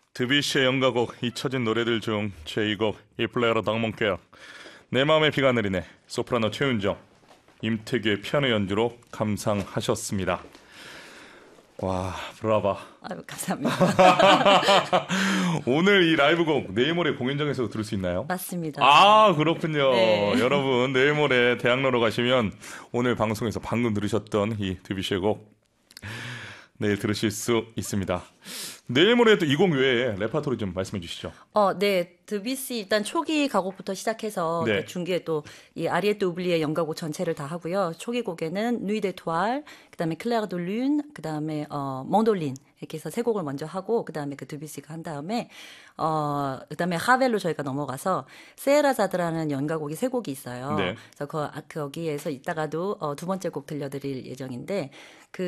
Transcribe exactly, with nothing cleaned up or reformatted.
드뷔시의 연가곡 잊혀진 노래들 중 제이 곡 이플레어로 낭몽케어 내 마음에 비가 내리네 소프라노 최윤정 임태규의 피아노 연주로 감상하셨습니다. 와 브라바. 아유 감사합니다. 오늘 이 라이브곡 내일 모레 공연장에서 들을 수 있나요? 맞습니다. 아 그렇군요. 네. 여러분 내일 모레 대학로로 가시면 오늘 방송에서 방금 들으셨던 이 드뷔시의 곡 내일 들으실 수 있습니다. 내일 모레도 이 곡 외에 레파토리 좀 말씀해 주시죠. 어, 네. 드뷔시 일단 초기 가곡부터 시작해서 네. 또 중기에 또 이 아리에트 우블리의 연가곡 전체를 다 하고요. 초기 곡에는 누이 데 투알, 그다음에 클레르 드 룬, 그다음에 어 몽돌린 이렇게 해서 세 곡을 먼저 하고 그다음에 그 드뷔시가 한 다음에 어 그다음에 하벨로 저희가 넘어가서 세에라자드라는 연가곡이 세 곡이 있어요. 네. 그래서 그 거기에서 이따가도 어, 두 번째 곡 들려드릴 예정인데 그